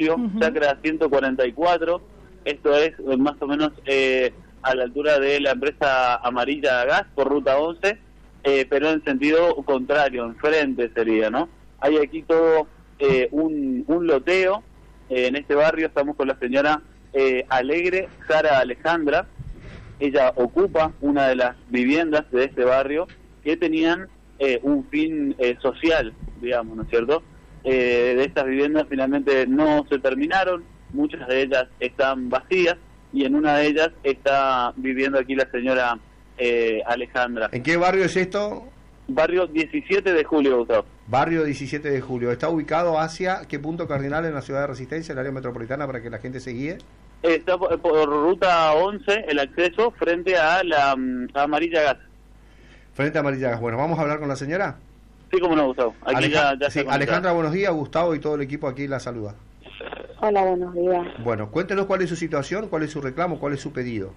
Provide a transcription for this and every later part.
núcleo, Chacra 144, esto es más o menos a la altura de la empresa Amarilla Gas por ruta 11, pero en sentido contrario, enfrente sería, ¿no? Hay aquí todo un loteo. En este barrio estamos con la señora Alegre Sara Alejandra. Ella ocupa una de las viviendas de este barrio que tenían un fin social, digamos, ¿no es cierto? De estas viviendas finalmente no se terminaron, muchas de ellas están vacías y en una de ellas está viviendo aquí la señora Alejandra. ¿En qué barrio es esto? Barrio 17 de julio, Gustavo. Barrio 17 de julio. ¿Está ubicado hacia qué punto cardinal en la ciudad de Resistencia, el área metropolitana, para que la gente se guíe? Está por ruta 11, el acceso, frente a la Amarilla Gas. Frente a Amarilla Gas. Bueno, ¿vamos a hablar con la señora? Sí, cómo no, Gustavo. Aquí ya sí, Alejandra, buenos días. Gustavo y todo el equipo aquí la saluda. Hola, buenos días. Bueno, cuéntenos cuál es su situación, cuál es su reclamo, cuál es su pedido.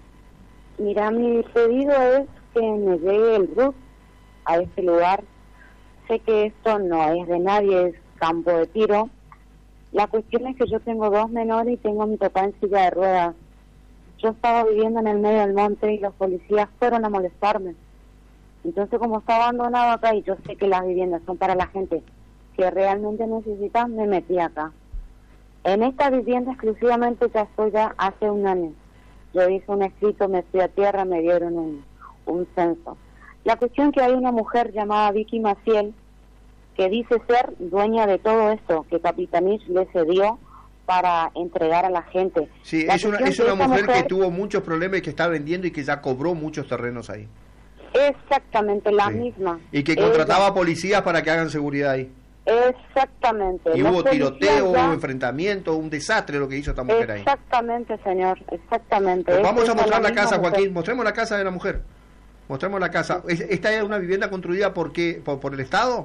Mira, mi pedido es que me llegue el bus a este lugar. Sé que esto no es de nadie, es campo de tiro. La cuestión es que yo tengo 2 menores y tengo a mi papá en silla de ruedas. Yo estaba viviendo en el medio del monte y los policías fueron a molestarme. Entonces, como está abandonado acá y yo sé que las viviendas son para la gente que realmente necesita, me metí acá. En esta vivienda exclusivamente ya estoy ya hace un año. Yo hice un escrito, me fui a tierra, me dieron un censo. La cuestión es que hay una mujer llamada Vicky Maciel que dice ser dueña de todo esto que Capitanich le cedió para entregar a la gente. Sí, es una mujer que tuvo muchos problemas y que está vendiendo y que ya cobró muchos terrenos ahí. Exactamente, la misma. Y que contrataba policías para que hagan seguridad ahí. Exactamente. Y hubo tiroteo, hubo enfrentamiento, un desastre lo que hizo esta mujer ahí. Exactamente, señor, exactamente. Pues vamos a mostrar la casa, Joaquín, mostremos la casa de la mujer. Mostremos la casa. ¿Esta es una vivienda construida por qué? ¿Por el Estado?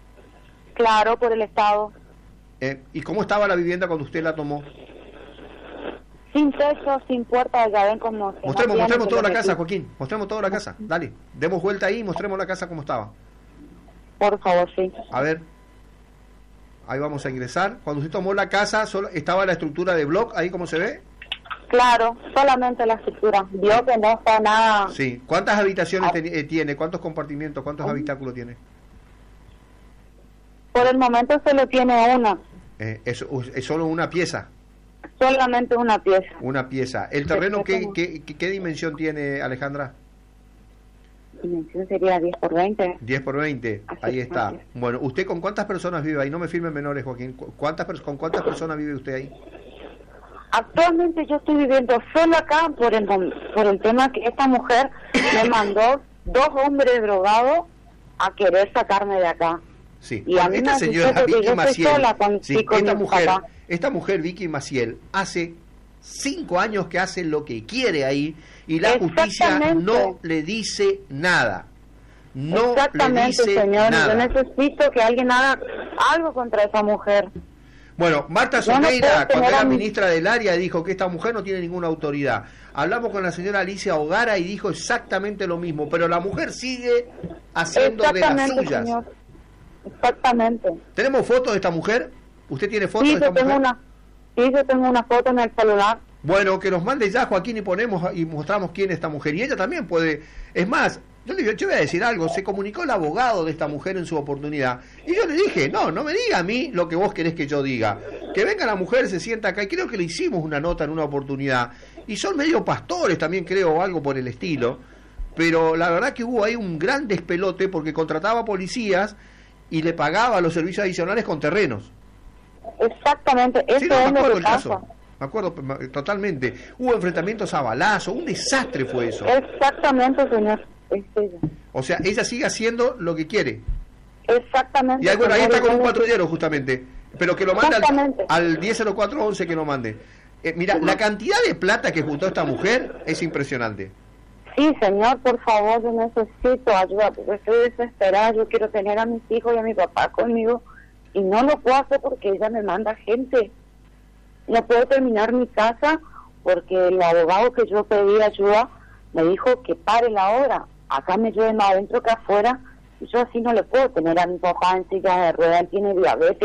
Claro, por el Estado. ¿Y cómo estaba la vivienda cuando usted la tomó? Sin techo, sin puerta, ya ven cómo... Mostremos toda la casa, Joaquín. Mostremos toda la casa. Dale, demos vuelta ahí y mostremos la casa como estaba. Por favor, sí. A ver. Ahí vamos a ingresar. Cuando usted tomó la casa, solo estaba la estructura de block, ahí como se ve. Claro, solamente la estructura. Vio que no está nada... Sí. ¿Cuántas habitaciones tiene? ¿Cuántos compartimientos? ¿Cuántos habitáculos tiene? Por el momento solo tiene una. Es solo una pieza. Solamente una pieza. Una pieza. ¿El terreno qué dimensión tiene, Alejandra? Dimensión sería 10 por 20. 10 por 20, ahí está. Bueno, ¿usted con cuántas personas vive ahí? No me firmen menores, Joaquín. ¿Con cuántas personas vive usted ahí? Actualmente yo estoy viviendo solo acá por el tema que esta mujer me mandó 2 hombres drogados a querer sacarme de acá. Sí, y a mí esta señora Vicky Maciel, esta mujer Vicky Maciel hace 5 años que hace lo que quiere ahí y la justicia no le dice nada. No le dice señor, nada. Yo necesito que alguien haga algo contra esa mujer. Bueno, Marta Soneira, cuando era ministra del área, dijo que esta mujer no tiene ninguna autoridad. Hablamos con la señora Alicia Hogara y dijo exactamente lo mismo, pero la mujer sigue haciendo de las suyas. Señor. Exactamente. ¿Tenemos fotos de esta mujer? ¿Usted tiene fotos de esta mujer? Yo tengo una foto en el celular. Bueno, que nos mande ya, Joaquín, y mostramos quién es esta mujer. Y ella también puede... Es más, yo voy a decir algo. Se comunicó el abogado de esta mujer en su oportunidad. Y yo le dije, no me diga a mí lo que vos querés que yo diga. Que venga la mujer, se sienta acá. Y creo que le hicimos una nota en una oportunidad. Y son medio pastores también, creo, o algo por el estilo. Pero la verdad que hubo ahí un gran despelote porque contrataba policías y le pagaba los servicios adicionales con terrenos. Exactamente, eso es lo que pasa. Me acuerdo totalmente. Hubo enfrentamientos a balazo, un desastre fue eso. Exactamente, señor. O sea, ella sigue haciendo lo que quiere. Exactamente. Y bueno, ahí está con un patrullero justamente. Pero que lo mande al 100411 que lo mande. Mira, la cantidad de plata que juntó esta mujer es impresionante. Sí, señor, por favor, yo necesito ayuda, porque estoy desesperada, yo quiero tener a mis hijos y a mi papá conmigo, y no lo puedo hacer porque ella me manda gente. No puedo terminar mi casa porque el abogado que yo pedí ayuda me dijo que pare la obra. Acá me llueve más adentro que afuera, y yo así no le puedo tener a mi papá en silla de ruedas, él tiene diabetes,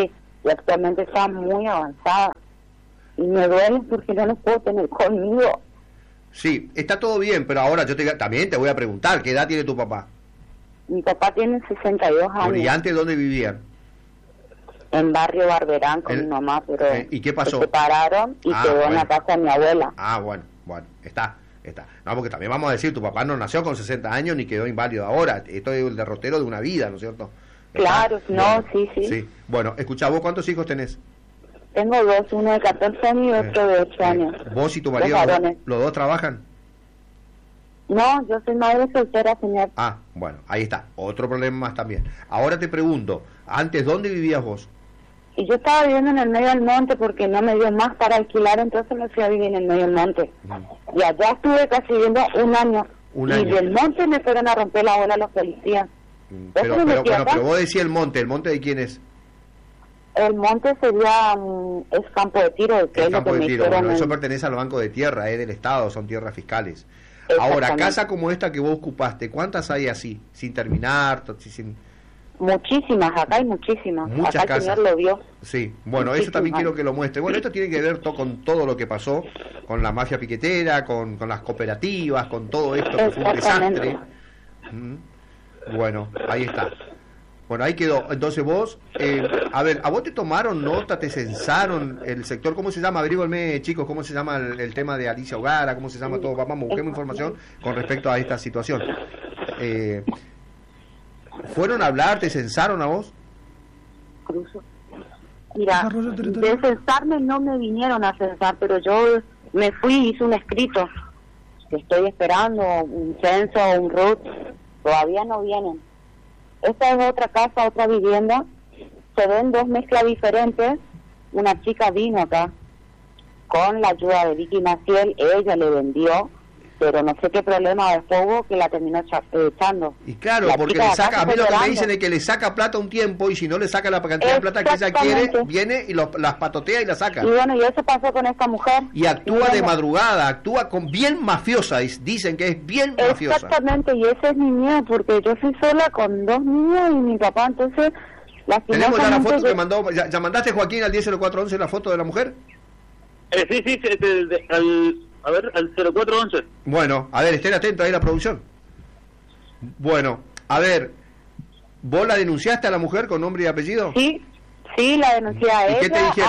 y actualmente está muy avanzada. Y me duele porque no los puedo tener conmigo. Sí, está todo bien, pero ahora también te voy a preguntar, ¿qué edad tiene tu papá? Mi papá tiene 62 años. ¿Y antes dónde vivían? En barrio Barberán con mi mamá, pero ¿y qué pasó? se separaron y quedó en la casa de mi abuela. Bueno, está. No, porque también vamos a decir, tu papá no nació con 60 años ni quedó inválido ahora. Esto es el derrotero de una vida, ¿no es cierto? Claro, bueno, sí. Bueno, escuchá, ¿vos cuántos hijos tenés? Tengo dos, uno de 14 años y otro de 8 años. ¿Vos y tu marido, los dos trabajan? No, yo soy madre soltera, señor. Bueno, ahí está, otro problema más también. Ahora te pregunto, antes, ¿dónde vivías vos? Y yo estaba viviendo en el medio del monte porque no me dio más para alquilar, entonces me fui a vivir en el medio del monte. Y allá estuve casi viviendo un año. Y del monte me fueron a romper la bola los policías. Pero vos decías ¿el monte de quién es? El monte sería es campo de tiro, que es lo que me hicieron. Bueno, eso pertenece al Banco de Tierra, del Estado, son tierras fiscales. Ahora, casa como esta que vos ocupaste, ¿cuántas hay así, sin terminar, sin...? Muchísimas, acá hay muchísimas. Muchas acá casas. El señor lo vio. Sí, bueno, eso también quiero que lo muestre. Bueno, esto tiene que ver con todo lo que pasó, con la mafia piquetera, con las cooperativas, con todo esto que fue un desastre. Bueno, ahí está. Bueno, ahí quedó. Entonces vos, a ver, ¿a vos te tomaron nota, te censaron el sector? ¿Cómo se llama? Averígüenme, chicos, ¿cómo se llama el tema de Alicia Hogara? ¿Cómo se llama todo? Vamos, busquemos información con respecto a esta situación. ¿Fueron a hablar, te censaron a vos? Mira, de censarme no me vinieron a censar, pero yo me fui y hice un escrito. Estoy esperando un censo, un RUT, todavía no vienen. Esta es otra casa, otra vivienda, se ven dos mezclas diferentes. Una chica vino acá con la ayuda de Vicky Maciel, ella le vendió, pero no sé qué problema después hubo que la terminó echando. Y claro, porque le saca, a mí lo que me dicen es que le saca plata un tiempo y si no le saca la cantidad de plata que ella quiere, viene y las patotea y la saca. Y bueno, y eso pasó con esta mujer. Y actúa de madrugada, actúa bien mafiosa, dicen que es bien mafiosa. Exactamente, y ese es mi miedo, porque yo soy sola con dos niños y mi papá, entonces... ¿Tenemos ya la foto que mandó? ¿Ya mandaste, Joaquín, al 100411 la foto de la mujer? Sí, al 0411. Bueno, a ver, estén atentos ahí la producción. Bueno, a ver, ¿vos la denunciaste a la mujer con nombre y apellido? Sí, la denuncié a ella. ¿Y qué te dijeron?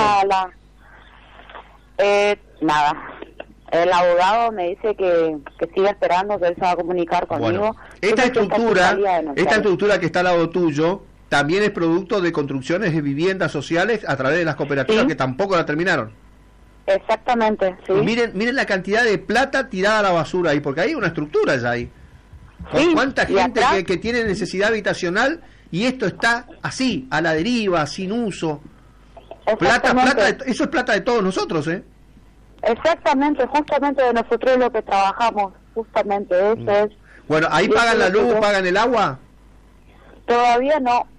Nada. El abogado me dice que siga esperando, que él se va a comunicar conmigo. Bueno, esta estructura que está al lado tuyo también es producto de construcciones de viviendas sociales a través de las cooperativas que tampoco la terminaron. Exactamente, sí. Miren la cantidad de plata tirada a la basura ahí, porque hay una estructura ya ahí. ¿Cuánta gente que tiene necesidad habitacional y esto está así, a la deriva, sin uso? Plata, eso es plata de todos nosotros, ¿eh? Exactamente, justamente de nosotros es lo que trabajamos, justamente eso es. Bueno, ¿ahí pagan la luz, pagan el agua? Todavía no.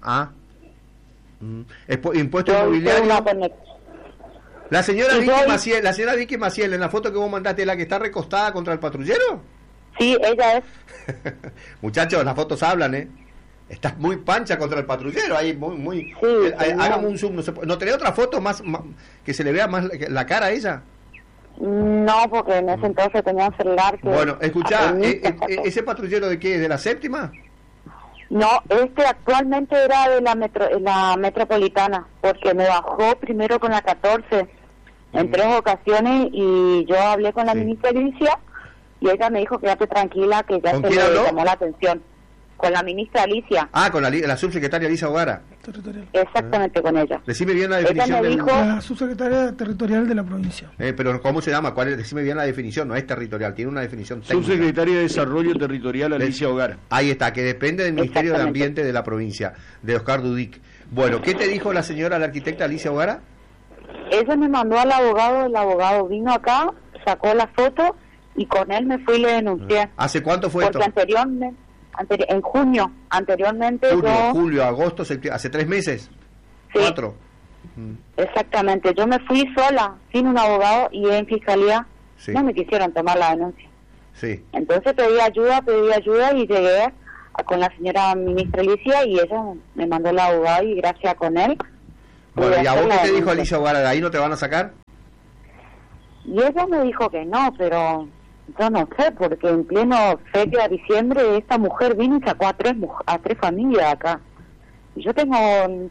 ¿Impuesto inmobiliario? La señora Vicky Maciel, en la foto que vos mandaste, ¿la que está recostada contra el patrullero? Sí, ella es. Muchachos, las fotos hablan, ¿eh? Estás muy pancha contra el patrullero, ahí muy... Sí, hagamos un zoom, ¿no tenés otra foto más que se le vea más la cara a ella? No, porque en ese entonces tenía un celular que... Bueno, escuchá, ¿ese patrullero de qué es? ¿De la séptima? No, actualmente era de la metropolitana, porque me bajó primero con la 14 en 3 ocasiones y yo hablé con la ministra Alicia y ella me dijo quédate tranquila que ya se le llamó la atención. Con la ministra Alicia. Con la subsecretaria Alicia Hogara. Territorial. Exactamente, con ella. Decime bien la definición. Ella me dijo... La subsecretaria territorial de la provincia. Pero ¿cómo se llama? Decime bien la definición, no es territorial, tiene una definición técnica. Subsecretaria de Desarrollo Territorial Alicia Hogara. Ahí está, que depende del Ministerio de Ambiente de la provincia, de Oscar Dudic. Bueno, ¿qué te dijo la señora, la arquitecta Alicia Hogara? Ella me mandó al abogado, el abogado vino acá, sacó la foto y con él me fui y le denuncié. ¿Hace cuánto fue esto? Porque en junio, anteriormente julio, agosto, septiembre, ¿hace 3 meses? Sí. 4. Exactamente, yo me fui sola, sin un abogado y en fiscalía no me quisieron tomar la denuncia. Sí. Entonces pedí ayuda y llegué con la señora ministra Alicia y ella me mandó el abogado y gracias con él Bueno, ¿y a vos qué te dijo denuncia. Alicia Hogar? ¿De ahí no te van a sacar? Y ella me dijo que no, pero yo no sé, porque en pleno feria de diciembre esta mujer vino y sacó a tres familias acá. Y yo tengo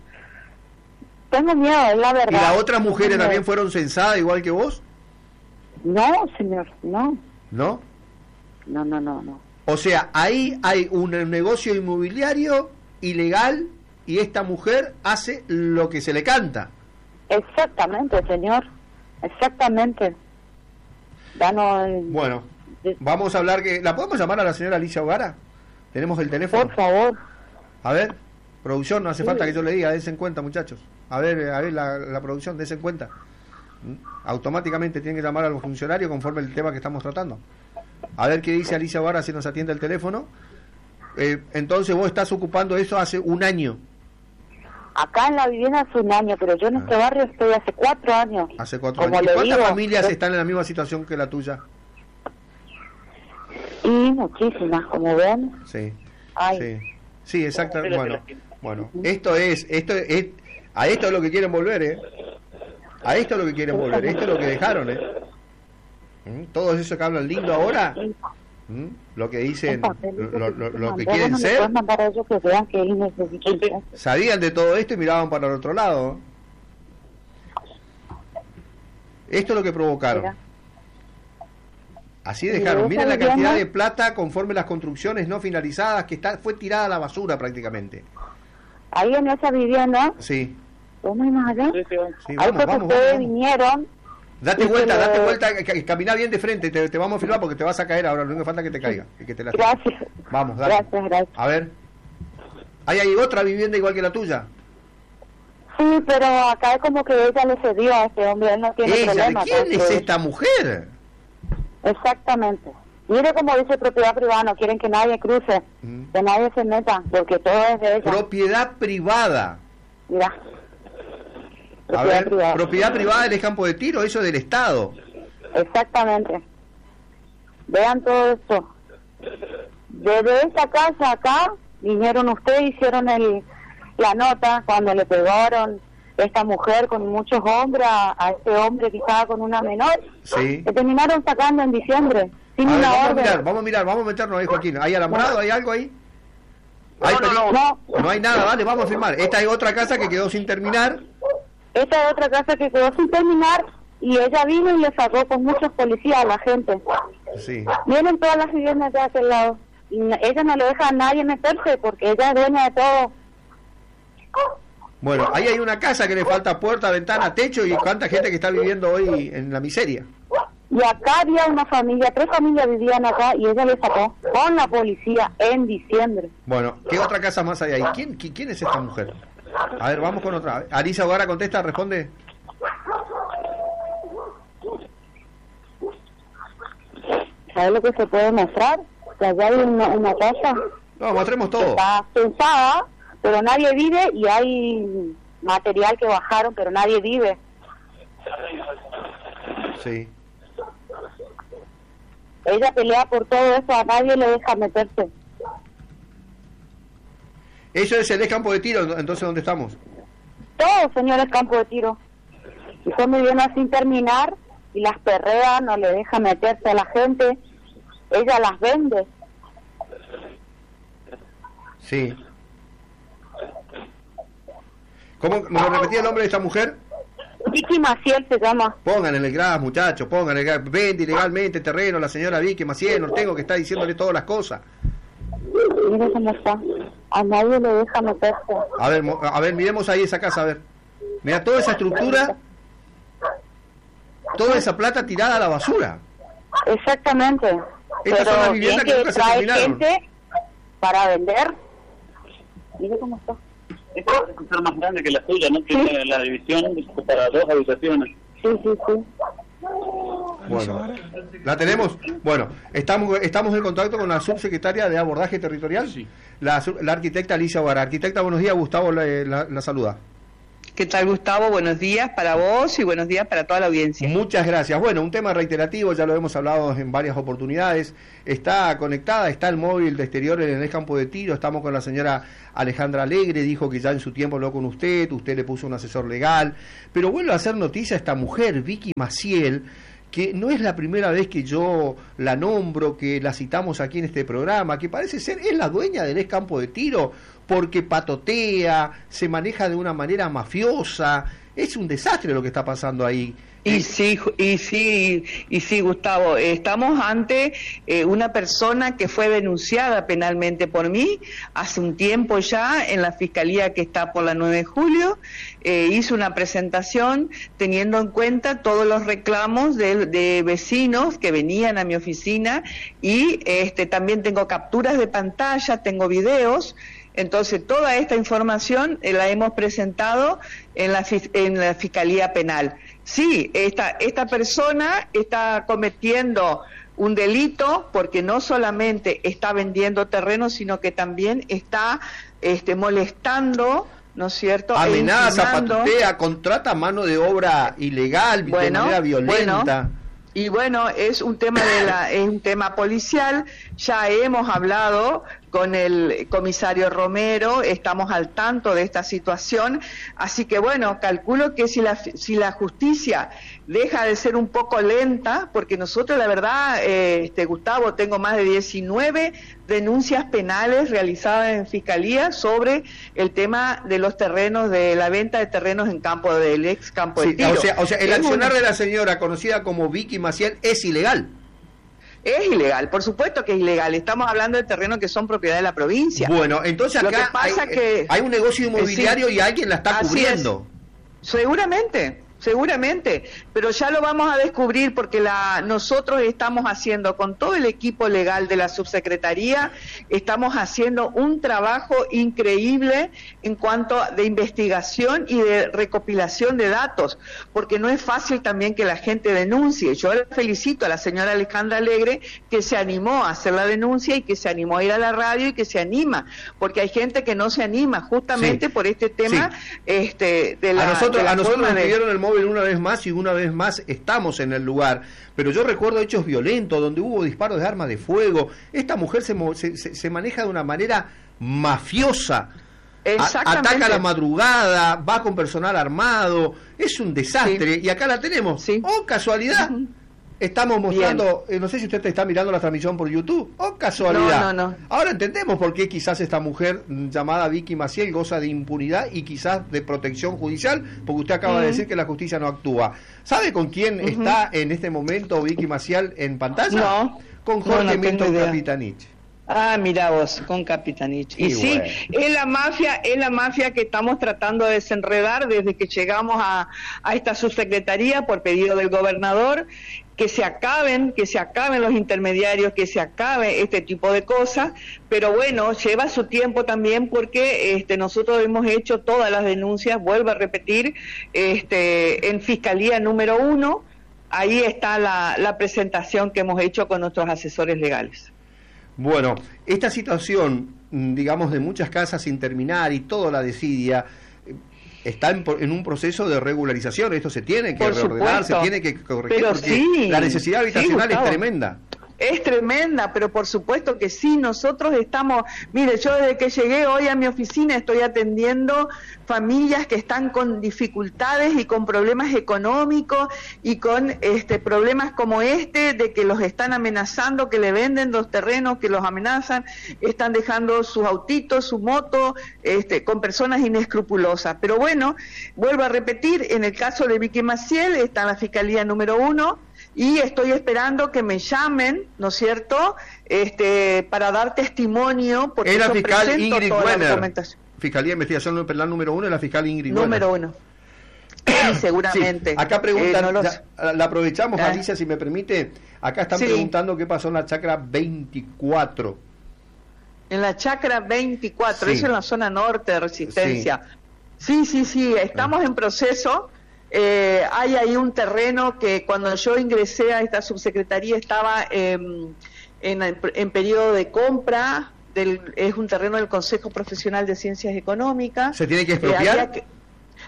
miedo, es la verdad. ¿Y las otras mujeres Tengo también miedo. fueron censadas igual que vos? No, señor, no. ¿No? No. O sea, ahí hay un negocio inmobiliario ilegal y esta mujer hace lo que se le canta. Exactamente, señor. Exactamente. Danos, Bueno, vamos a hablar que... ¿La podemos llamar a la señora Alicia Hogara? ¿Tenemos el teléfono? por favor. A ver, producción, no hace falta que yo le diga, dense en cuenta, muchachos. A ver la producción, dense en cuenta. Automáticamente tienen que llamar a los funcionarios conforme el tema que estamos tratando. A ver qué dice Alicia Hogara si nos atiende el teléfono. Entonces vos estás ocupando eso hace un año. Acá en la vivienda hace un año, pero yo en este barrio estoy hace 4 años. Hace 4 Como años. ¿Y le cuántas digo, familias yo- están en la misma situación que la tuya? Y muchísimas, como ven. Sí. Ay, Sí, sí, exacto. Bueno, esto es, a esto es lo que quieren volver, ¿eh? A esto es lo que quieren volver, esto es lo que dejaron, ¿eh? Todos esos que hablan lindo ahora, lo que dicen, lo que quieren no ser, puedes mandar a ellos que vean que él necesita. sabían de todo esto y miraban para el otro lado. Esto es lo que provocaron. Mira. Así Y dejaron. esa Miren la vivienda- cantidad de plata conforme las construcciones no finalizadas que fue tirada a la basura prácticamente. Ahí en esa vivienda, Sí, ¿cómo ir más allá? Sí, sí, vamos. sí, Ahí vamos, fue que vamos, ustedes vamos. vinieron. Date y vuelta, que le- camina bien de frente, te vamos a filmar porque te vas a caer ahora, lo único que falta es que te caiga y que te la Gracias. Vamos, dale. Gracias. A ver. ¿Hay otra vivienda igual que la tuya? Sí, pero acá es como que ella le cedió a este hombre, él no tiene Ella, ¿de problema. quién es porque- esta mujer? Exactamente. Mire como dice propiedad privada, no quieren que nadie cruce, que nadie se meta, porque todo es de ella. Propiedad privada. Mira. A ver, propiedad privada del campo de tiro, eso es del Estado. Exactamente. Vean todo esto. Desde esta casa acá, vinieron ustedes, hicieron la nota cuando le pegaron esta mujer con muchos hombres a este hombre que estaba con una menor. Sí. Que terminaron sacando en diciembre, sin A ver, una vamos a orden. mirar, vamos a meternos ahí, Joaquín. ¿Hay alambrado? ¿Hay algo ahí? ¿Hay No, peligro? no. No hay nada, vale, vamos a firmar. Esta es otra casa que quedó sin terminar. Esta es otra casa que quedó sin terminar y ella vino y le sacó con muchos policías a la gente. Sí. Vienen todas las viviendas de aquel lado. Y ella no le deja a nadie meterse porque ella es dueña de todo. Bueno, ahí hay una casa que le falta puerta, ventana, techo y cuánta gente que está viviendo hoy en la miseria. Y acá había una familia, 3 familias vivían acá y ella le sacó con la policía en diciembre. Bueno, ¿qué otra casa más hay ahí? ¿Quién es esta mujer? A ver, vamos con otra. Alicia Hogara contesta, responde. ¿Sabes lo que se puede mostrar? Que allá hay una casa No, mostremos que todo. está pensada, pero nadie vive y hay material que bajaron, pero nadie vive. Sí. Ella pelea por todo eso, a nadie le deja meterse. Eso es el campo de tiro, entonces ¿dónde estamos? Todo, señores, campo de tiro. Y son viviendas sin terminar y las perrean, no le deja meterse a la gente. Ella las vende. Sí. ¿Cómo me lo repetía el nombre de esta mujer? Vicky Maciel se llama. Pongan en el GRAS, muchachos, pongan en el GRAS. Vende ilegalmente terreno la señora Vicky Maciel Ortego que está diciéndole todas las cosas. Mire cómo está. A nadie le deja meterse. A ver, miremos ahí esa casa, a ver. Mira, toda esa estructura, toda esa plata tirada a la basura. Exactamente. Estas Pero son las viviendas bien que nunca se trae terminaron. gente para vender. Mire cómo está. Esta es ser más grande que la suya, ¿no? Tiene la división para 2 habitaciones. Sí, sí, sí. Bueno, ¿la tenemos? Bueno, estamos en contacto con la subsecretaria de Abordaje Territorial, Sí. la arquitecta Alicia Hogara. Arquitecta, buenos días, Gustavo la saluda. ¿Qué tal, Gustavo? Buenos días para vos y buenos días para toda la audiencia. Muchas gracias. Bueno, un tema reiterativo, ya lo hemos hablado en varias oportunidades. Está conectada, está el móvil de Exteriores en el campo de tiro. Estamos con la señora Alejandra Alegre, dijo que ya en su tiempo habló con usted le puso un asesor legal. Pero vuelve a hacer noticia esta mujer, Vicky Maciel, que no es la primera vez que yo la nombro, que la citamos aquí en este programa, que parece ser, es la dueña del ex campo de tiro, porque patotea, se maneja de una manera mafiosa. Es un desastre lo que está pasando ahí. Y sí, Gustavo, estamos ante una persona que fue denunciada penalmente por mí hace un tiempo ya en la fiscalía que está por la 9 de julio. Hizo una presentación teniendo en cuenta todos los reclamos de vecinos que venían a mi oficina y también tengo capturas de pantalla, tengo videos. Entonces, toda esta información la hemos presentado en la Fiscalía Penal. Sí, esta persona está cometiendo un delito porque no solamente está vendiendo terrenos, sino que también está molestando, ¿no es cierto? Amenaza, patotea, contrata mano de obra ilegal, de manera violenta. Y bueno, es un tema policial. Ya hemos hablado con el comisario Romero, estamos al tanto de esta situación, así que bueno, calculo que si la justicia deja de ser un poco lenta, porque nosotros la verdad, Gustavo, tengo más de 19 denuncias penales realizadas en Fiscalía sobre el tema de los terrenos, de la venta de terrenos en campo del ex campo de tiro. O sea, el accionar de la señora conocida como Vicky Maciel es ilegal. Es ilegal, por supuesto que es ilegal. Estamos hablando de terrenos que son propiedad de la provincia. Bueno, entonces acá hay un negocio inmobiliario y alguien la está cubriendo. Seguramente, pero ya lo vamos a descubrir porque nosotros estamos haciendo con todo el equipo legal de la subsecretaría, estamos haciendo un trabajo increíble en cuanto de investigación y de recopilación de datos, porque no es fácil también que la gente denuncie. Yo le felicito a la señora Alejandra Alegre que se animó a hacer la denuncia y que se animó a ir a la radio y que se anima, porque hay gente que no se anima justamente por este tema de la... A nosotros nos pidieron el móvil una vez más y una vez más estamos en el lugar, pero yo recuerdo hechos violentos donde hubo disparos de armas de fuego. Esta mujer se maneja de una manera mafiosa, ataca a la madrugada, va con personal armado, es un desastre. Y acá la tenemos, casualidad. Estamos mostrando, no sé si usted está mirando la transmisión por YouTube, casualidad. No. Ahora entendemos por qué quizás esta mujer llamada Vicky Maciel goza de impunidad y quizás de protección judicial, porque usted acaba de decir que la justicia no actúa. ¿Sabe con quién está en este momento Vicky Maciel en pantalla? No. Con Jorge Milton Capitanich. Ah, mira vos, con Capitanich. Y sí, es la mafia que estamos tratando de desenredar desde que llegamos a esta subsecretaría por pedido del gobernador, que se acaben los intermediarios, que se acabe este tipo de cosas, pero bueno, lleva su tiempo también porque nosotros hemos hecho todas las denuncias, vuelvo a repetir, en Fiscalía número 1, ahí está la presentación que hemos hecho con nuestros asesores legales. Bueno, esta situación, digamos, de muchas casas sin terminar y toda la desidia, está en un proceso de regularización. Esto se tiene que reordenar, se tiene que corregir, pero porque la necesidad habitacional es tremenda. Es tremenda, pero por supuesto que sí, nosotros estamos, mire, yo desde que llegué hoy a mi oficina estoy atendiendo familias que están con dificultades y con problemas económicos y con problemas como de que los están amenazando, que le venden los terrenos, que los amenazan, están dejando sus autitos, su moto, con personas inescrupulosas. Pero bueno, vuelvo a repetir, en el caso de Vicky Maciel está en la Fiscalía número 1, y estoy esperando que me llamen, ¿no es cierto?, para dar testimonio, porque es la yo fiscal presento Ingrid toda Wenner, la documentación. Fiscalía de Investigación Penal número 1, es la fiscal Ingrid Número Wenner. 1. Sí, seguramente. Sí. Acá preguntan, la aprovechamos, Alicia, si me permite, acá están preguntando qué pasó en la chacra 24. En la chacra 24, eso en la zona norte de Resistencia. Sí, estamos en proceso. Hay ahí un terreno que cuando yo ingresé a esta subsecretaría estaba en periodo de compra, es un terreno del Consejo Profesional de Ciencias Económicas. ¿Se tiene que expropiar?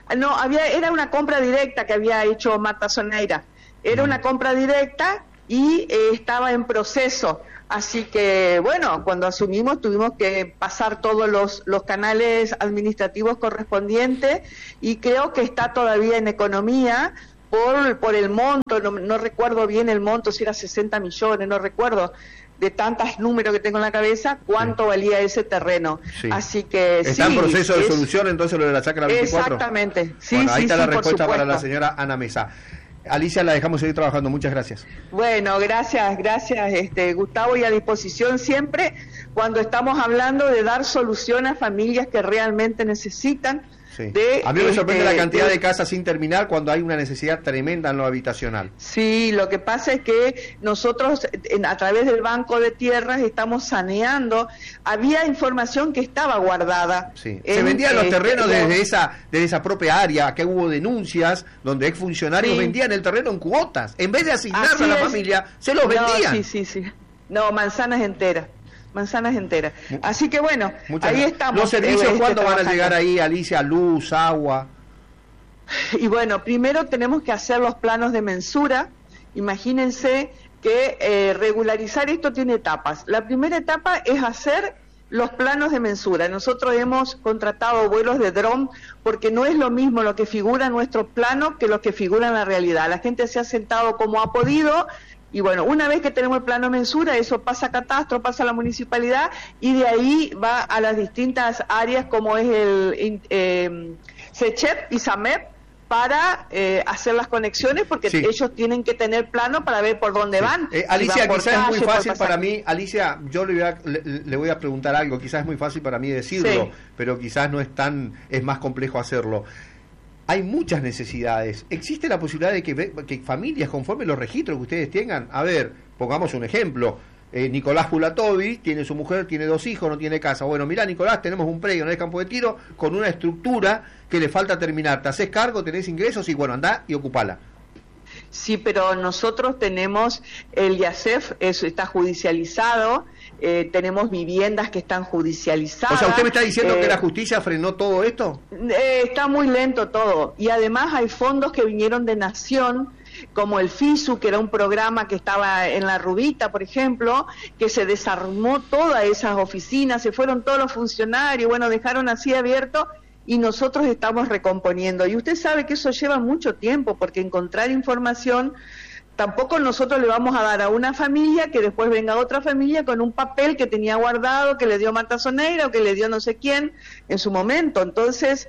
No, era una compra directa que había hecho Marta Soneira. Era una compra directa y estaba en proceso. Así que, bueno, cuando asumimos tuvimos que pasar todos los canales administrativos correspondientes y creo que está todavía en economía por el monto, no recuerdo bien el monto, si era 60 millones, no recuerdo, de tantos números que tengo en la cabeza, cuánto valía ese terreno. Sí. Así que ¿está en proceso de solución entonces lo de la chacra 24? Exactamente. Sí, bueno, ahí está la respuesta para la señora Ana Mesa. Alicia, la dejamos seguir trabajando. Muchas gracias. Bueno, gracias, Gustavo, y a disposición siempre cuando estamos hablando de dar solución a familias que realmente necesitan. Sí. A mí me sorprende la cantidad de casas sin terminar cuando hay una necesidad tremenda en lo habitacional. Sí, lo que pasa es que nosotros a través del Banco de Tierras estamos saneando. Había información que estaba guardada. Sí. Se vendían los terrenos desde esa propia área, que hubo denuncias donde exfuncionarios vendían el terreno en cuotas. En vez de asignarlo a la familia, se los vendían. Sí. No, manzanas enteras. Así que bueno, ahí estamos. ¿Los servicios cuándo van a llegar ahí, Alicia? Luz, agua. Y bueno, primero tenemos que hacer los planos de mensura. Imagínense que regularizar esto tiene etapas. La primera etapa es hacer los planos de mensura. Nosotros hemos contratado vuelos de dron porque no es lo mismo lo que figura en nuestro plano que lo que figura en la realidad. La gente se ha sentado como ha podido. Y bueno, una vez que tenemos el plano mensura, eso pasa a Catastro, pasa a la municipalidad y de ahí va a las distintas áreas como es el SECHEP y SAMEP para hacer las conexiones porque ellos tienen que tener plano para ver por dónde van. Alicia, quizás es muy fácil para mí, Alicia, yo le voy a preguntar algo, quizás es muy fácil para mí decirlo, pero quizás no es más complejo hacerlo. Hay muchas necesidades. ¿Existe la posibilidad de que familias conforme los registros que ustedes tengan? A ver, pongamos un ejemplo. Nicolás Pulatovi tiene su mujer, tiene 2 hijos, no tiene casa. Bueno, mirá, Nicolás, tenemos un predio en el campo de tiro con una estructura que le falta terminar. Te haces cargo, tenés ingresos y bueno, andá y ocupala. Sí, pero nosotros tenemos el IASEF, eso está judicializado. Tenemos viviendas que están judicializadas. O sea, ¿usted me está diciendo que la justicia frenó todo esto? Está muy lento todo. Y además hay fondos que vinieron de Nación, como el FISU, que era un programa que estaba en la Rubita, por ejemplo, que se desarmó todas esas oficinas, se fueron todos los funcionarios, bueno, dejaron así abierto y nosotros estamos recomponiendo. Y usted sabe que eso lleva mucho tiempo, porque encontrar información... Tampoco nosotros le vamos a dar a una familia que después venga otra familia con un papel que tenía guardado, que le dio Marta Soneira o que le dio no sé quién en su momento. Entonces,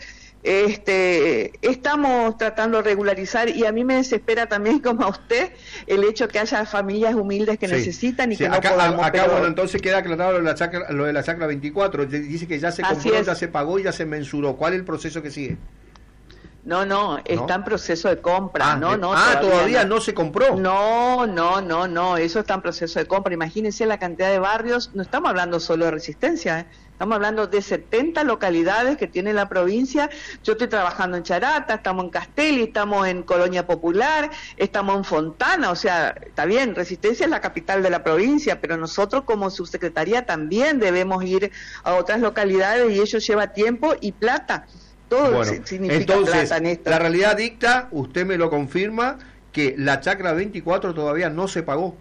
estamos tratando de regularizar y a mí me desespera también, como a usted, el hecho que haya familias humildes que necesitan y que no podamos. Acá, bueno, entonces queda aclarado lo de la chacra 24. Dice que ya se compró, ya se pagó y ya se mensuró. ¿Cuál es el proceso que sigue? No, está en proceso de compra. Todavía no se compró. No, eso está en proceso de compra. Imagínense la cantidad de barrios, no estamos hablando solo de Resistencia, estamos hablando de 70 localidades que tiene la provincia. Yo estoy trabajando en Charata, estamos en Castelli, estamos en Colonia Popular, estamos en Fontana, o sea, está bien, Resistencia es la capital de la provincia, pero nosotros como subsecretaría también debemos ir a otras localidades y eso lleva tiempo y plata. Todo significa entonces, plata en esto. La realidad dicta, usted me lo confirma, que la chacra 24 todavía no se pagó.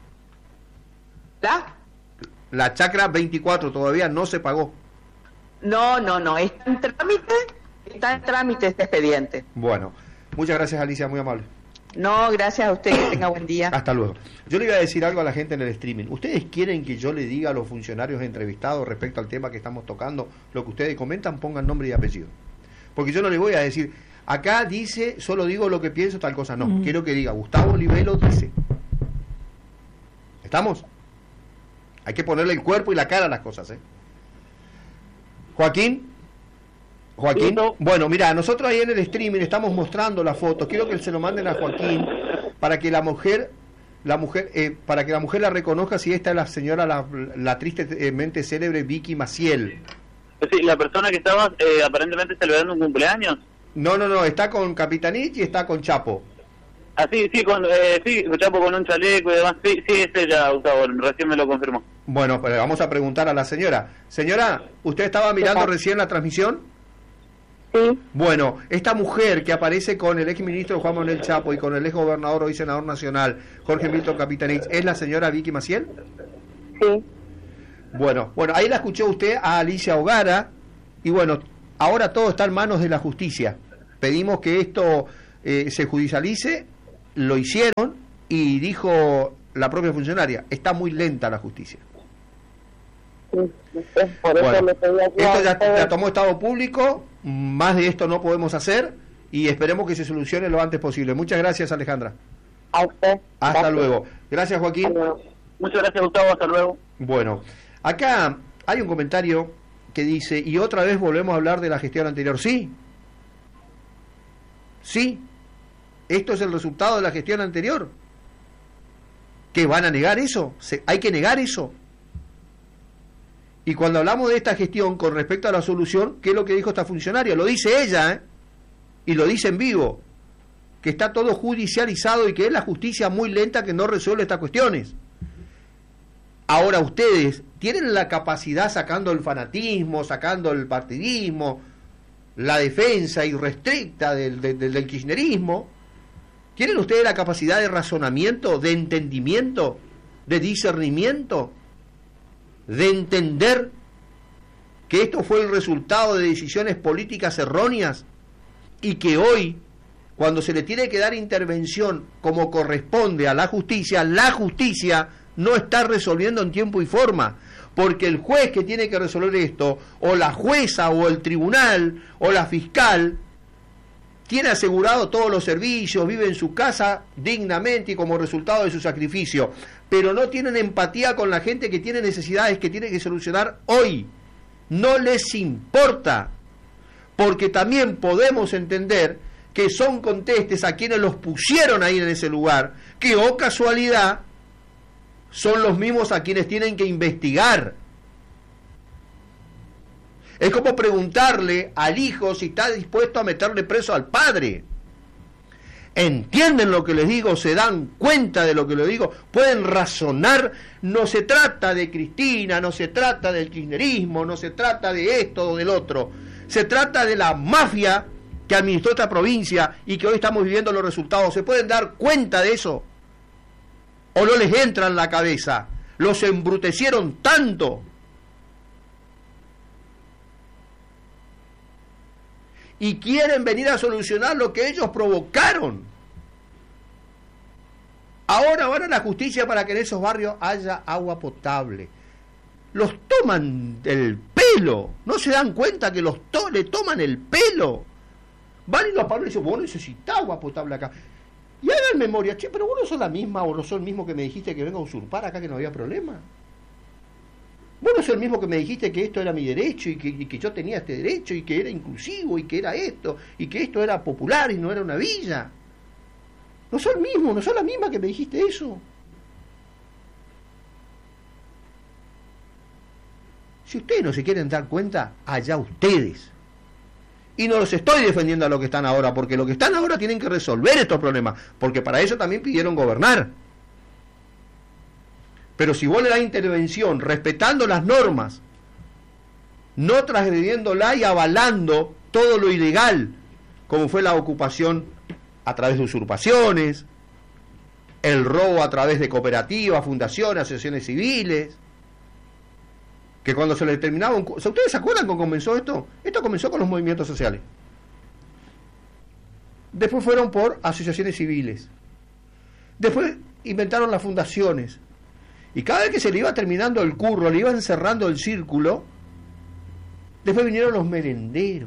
La chacra 24 todavía no se pagó. No, está en trámite este expediente. Bueno, muchas gracias, Alicia, muy amable. No, gracias a usted, que tenga buen día. Hasta luego. Yo le iba a decir algo a la gente en el streaming. ¿Ustedes quieren que yo le diga a los funcionarios entrevistados respecto al tema que estamos tocando, lo que ustedes comentan? Pongan nombre y apellido. Porque yo no le voy a decir, acá dice, solo digo lo que pienso, tal cosa. No, quiero que diga, Gustavo Olivelo dice. ¿Estamos? Hay que ponerle el cuerpo y la cara a las cosas, Joaquín. Bueno, mira, nosotros ahí en el streaming estamos mostrando la foto. Quiero que se lo manden a Joaquín para que la mujer la reconozca, si esta es la señora, la tristemente célebre Vicky Maciel. Sí, la persona que estaba aparentemente celebrando un cumpleaños. No, está con Capitanich y está con Chapo. Ah, sí, Chapo con un chaleco y demás. Sí, es ella, Gustavo, recién me lo confirmó. Bueno, pues vamos a preguntar a la señora. Señora, ¿usted estaba mirando recién la transmisión? Sí. Bueno, esta mujer que aparece con el exministro Juan Manuel Chapo y con el exgobernador, hoy senador nacional, Jorge Milton Capitanich, ¿es la señora Vicky Maciel? Sí. Bueno, ahí la escuchó usted a Alicia Hogara, y bueno, ahora todo está en manos de la justicia. Pedimos que esto se judicialice, lo hicieron, y dijo la propia funcionaria, está muy lenta la justicia. Sí, por eso Bueno, le pedí esto ya tomó estado público, más de esto no podemos hacer, y esperemos que se solucione lo antes posible. Muchas gracias, Alejandra. A usted. Hasta Gracias. luego. Gracias, Joaquín. Hasta luego. Muchas gracias, Gustavo, hasta luego. Bueno, acá hay un comentario que dice, y otra vez volvemos a hablar de la gestión anterior. Sí, esto es el resultado de la gestión anterior. ¿Que van a negar eso? Hay que negar eso. Y cuando hablamos de esta gestión con respecto a la solución, ¿qué es lo que dijo esta funcionaria? Lo dice ella, y lo dice en vivo, que está todo judicializado y que es la justicia muy lenta que no resuelve estas cuestiones. Ahora ustedes tienen la capacidad, sacando el fanatismo, sacando el partidismo, la defensa irrestricta del kirchnerismo, ¿tienen ustedes la capacidad de razonamiento, de entendimiento, de discernimiento, de entender que esto fue el resultado de decisiones políticas erróneas y que hoy, cuando se le tiene que dar intervención como corresponde a la justicia no está resolviendo en tiempo y forma, porque el juez que tiene que resolver esto, o la jueza, o el tribunal, o la fiscal, tiene asegurado todos los servicios, vive en su casa dignamente y como resultado de su sacrificio, pero no tienen empatía con la gente que tiene necesidades que tiene que solucionar hoy. No les importa, porque también podemos entender que son contestes a quienes los pusieron ahí en ese lugar, que, oh casualidad, son los mismos a quienes tienen que investigar. Es como preguntarle al hijo si está dispuesto a meterle preso al padre. ¿Entienden lo que les digo? ¿Se dan cuenta de lo que les digo? ¿Pueden razonar? No se trata de Cristina, no se trata del kirchnerismo, no se trata de esto o del otro. Se trata de la mafia que administró esta provincia y que hoy estamos viviendo los resultados. ¿Se pueden dar cuenta de eso? ¿O no les entra en la cabeza? Los embrutecieron tanto. Y quieren venir a solucionar lo que ellos provocaron. Ahora van a la justicia para que en esos barrios haya agua potable. Los toman del pelo. ¿No se dan cuenta que le toman el pelo? Van y los padres dicen, vos necesitás agua potable acá. Y hagan memoria, che, pero vos no sos la misma o no sos el mismo que me dijiste que venga a usurpar acá, que no había problema. Vos no sos el mismo que me dijiste que esto era mi derecho y que yo tenía este derecho y que era inclusivo y que era esto y que esto era popular y no era una villa. No sos el mismo, no sos la misma que me dijiste eso. Si ustedes no se quieren dar cuenta, allá ustedes. Y no los estoy defendiendo a los que están ahora, porque los que están ahora tienen que resolver estos problemas, porque para eso también pidieron gobernar. Pero si vos le das intervención respetando las normas, no transgrediéndola y avalando todo lo ilegal, como fue la ocupación a través de usurpaciones, el robo a través de cooperativas, fundaciones, asociaciones civiles, que cuando se le terminaba ¿ustedes se acuerdan cómo comenzó esto? Esto comenzó con los movimientos sociales. Después fueron por asociaciones civiles. Después inventaron las fundaciones. Y cada vez que se le iba terminando el curro, le iban cerrando el círculo, después vinieron los merenderos.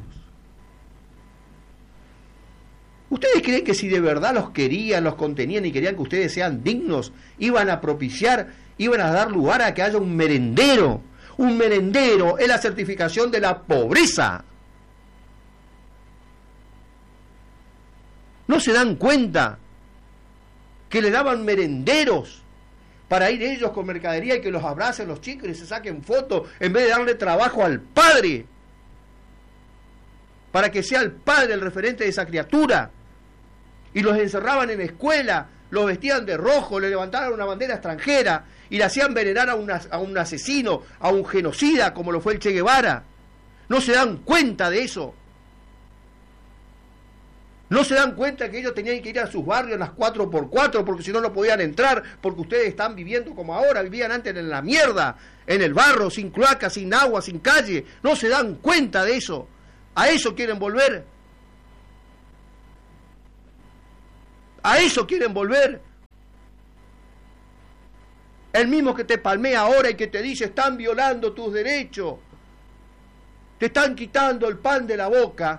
¿Ustedes creen que si de verdad los querían, los contenían y querían que ustedes sean dignos, iban a propiciar, iban a dar lugar a que haya un merendero? Un merendero es la certificación de la pobreza. ¿No se dan cuenta que le daban merenderos para ir ellos con mercadería y que los abracen los chicos y se saquen fotos en vez de darle trabajo al padre? Para que sea el padre el referente de esa criatura. Y los encerraban en escuela, los vestían de rojo, le levantaban una bandera extranjera y le hacían venerar a un asesino, a un genocida como lo fue el Che Guevara. ¿No se dan cuenta de eso? ¿No se dan cuenta que ellos tenían que ir a sus barrios a las 4x4 porque si no, no podían entrar? Porque ustedes están viviendo como ahora, vivían antes en la mierda, en el barro, sin cloaca, sin agua, sin calle. ¿No se dan cuenta de eso? ¿A eso quieren volver? ¿A eso quieren volver? El mismo que te palmea ahora y que te dice están violando tus derechos, te están quitando el pan de la boca,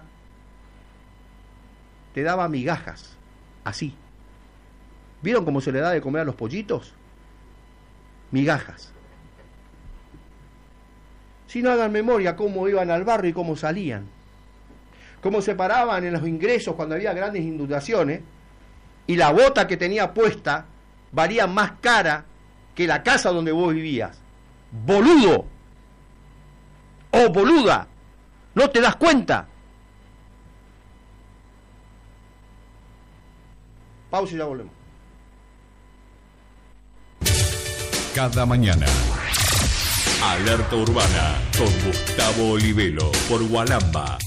te daba migajas, así. ¿Vieron cómo se le da de comer a los pollitos? Migajas. Si no, hagan memoria cómo iban al barrio y cómo salían, cómo se paraban en los ingresos cuando había grandes inundaciones y la bota que tenía puesta valía más cara que la casa donde vos vivías. ¡Boludo! ¡Oh, boluda! ¿No te das cuenta? Pausa y ya volvemos. Cada mañana, Alerta Urbana con Gustavo Olivelo por Gualamba.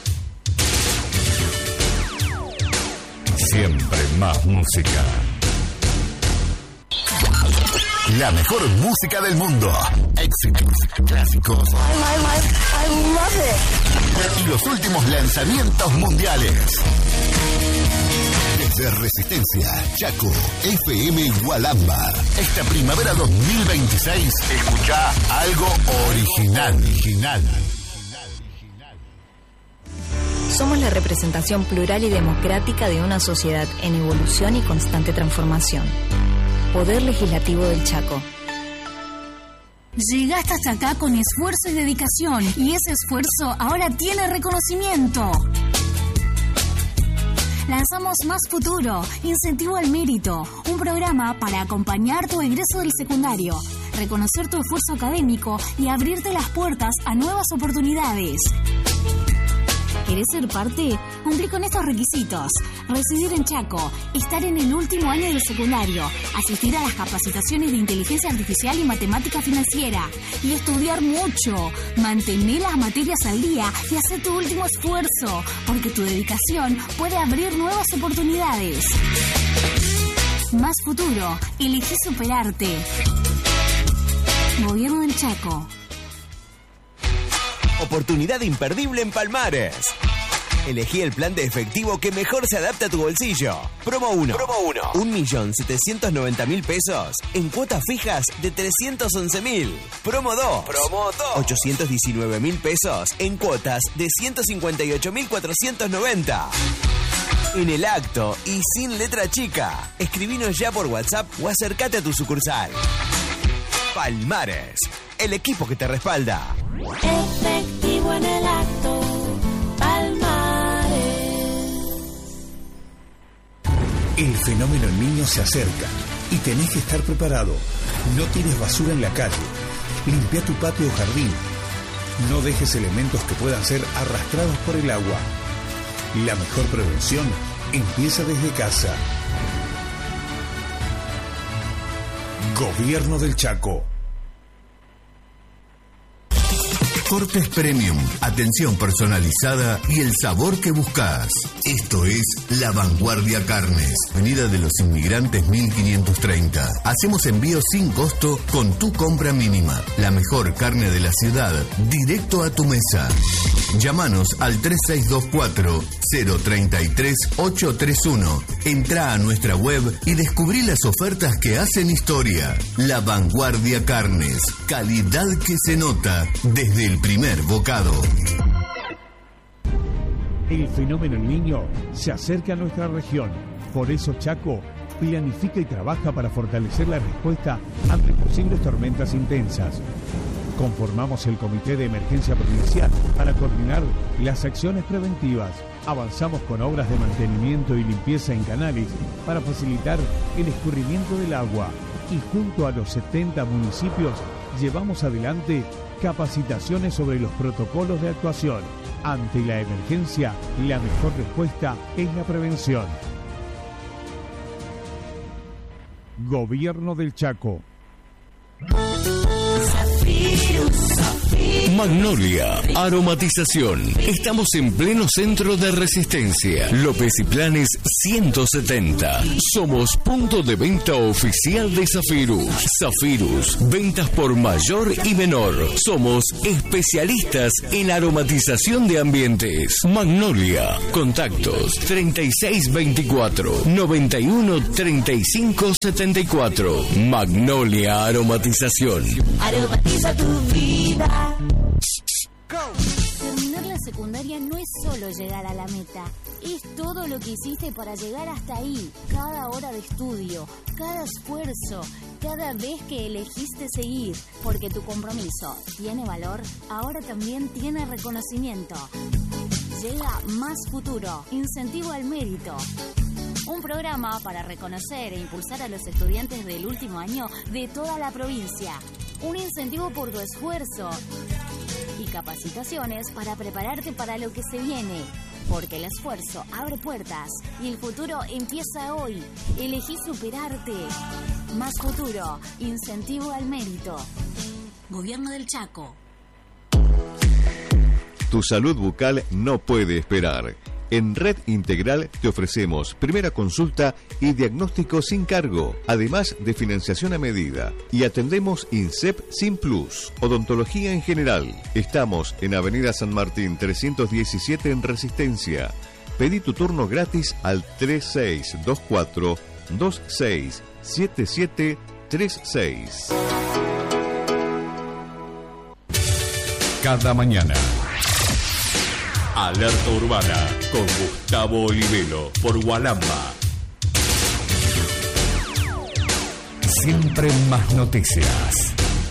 Siempre más música. La mejor música del mundo. Éxitos, clásicos. I love it. Y los últimos lanzamientos mundiales. Desde Resistencia, Chaco, FM Gualamba. Esta primavera 2026, escucha algo original. Somos la representación plural y democrática de una sociedad en evolución y constante transformación. Poder Legislativo del Chaco. Llegaste hasta acá con esfuerzo y dedicación, y ese esfuerzo ahora tiene reconocimiento. Lanzamos Más Futuro, Incentivo al Mérito, un programa para acompañar tu egreso del secundario, reconocer tu esfuerzo académico y abrirte las puertas a nuevas oportunidades. ¿Querés ser parte? Cumplí con estos requisitos: residir en Chaco, estar en el último año del secundario, asistir a las capacitaciones de inteligencia artificial y matemática financiera, y estudiar mucho. Mantener las materias al día y hacer tu último esfuerzo, porque tu dedicación puede abrir nuevas oportunidades. Más Futuro, elegí superarte. Gobierno del Chaco. Oportunidad imperdible en Palmares. Elegí el plan de efectivo que mejor se adapta a tu bolsillo. Promo 1. 1.790.000 pesos en cuotas fijas de 311.000. Promo 2. 819.000 pesos en cuotas de 158.490. En el acto y sin letra chica. Escribinos ya por WhatsApp o acércate a tu sucursal. Palmares, el equipo que te respalda. Efectivo en el acto, Palmares. El fenómeno El Niño se acerca y tenés que estar preparado. No tires basura en la calle. Limpia tu patio o jardín. No dejes elementos que puedan ser arrastrados por el agua. La mejor prevención empieza desde casa. Gobierno del Chaco. Cortes Premium, atención personalizada y el sabor que buscas. Esto es La Vanguardia Carnes, Avenida de los Inmigrantes 1530. Hacemos envíos sin costo con tu compra mínima. La mejor carne de la ciudad, directo a tu mesa. Llámanos al 3624-033-831. Entrá a nuestra web y descubrí las ofertas que hacen historia. La Vanguardia Carnes, calidad que se nota desde el primer bocado. El fenómeno El Niño se acerca a nuestra región. Por eso Chaco planifica y trabaja para fortalecer la respuesta ante posibles tormentas intensas. Conformamos el Comité de Emergencia Provincial para coordinar las acciones preventivas. Avanzamos con obras de mantenimiento y limpieza en canales para facilitar el escurrimiento del agua. Y junto a los 70 municipios llevamos adelante capacitaciones sobre los protocolos de actuación. Ante la emergencia, la mejor respuesta es la prevención. Gobierno del Chaco. Zafiro, Zafiro. Magnolia Aromatización. Estamos en pleno centro de Resistencia. López y Planes 170. Somos punto de venta oficial de Zafirus. Zafirus, ventas por mayor y menor. Somos especialistas en aromatización de ambientes. Magnolia. Contactos 3624 91 35 74. Magnolia Aromatización. Aromatiza tu vida. Terminar la secundaria no es solo llegar a la meta, es todo lo que hiciste para llegar hasta ahí. Cada hora de estudio, cada esfuerzo, cada vez que elegiste seguir. Porque tu compromiso tiene valor, ahora también tiene reconocimiento. Llega Más Futuro, incentivo al mérito. Un programa para reconocer e impulsar a los estudiantes del último año de toda la provincia. Un incentivo por tu esfuerzo y capacitaciones para prepararte para lo que se viene. Porque el esfuerzo abre puertas y el futuro empieza hoy. Elegí superarte. Más Futuro, incentivo al mérito. Gobierno del Chaco. Tu salud bucal no puede esperar. En Red Integral te ofrecemos primera consulta y diagnóstico sin cargo, además de financiación a medida. Y atendemos INSEP sin plus, odontología en general. Estamos en Avenida San Martín 317 en Resistencia. Pedí tu turno gratis al 3624 267736. Cada mañana. Alerta Urbana con Gustavo Olivelo por Gualamba. Siempre más noticias.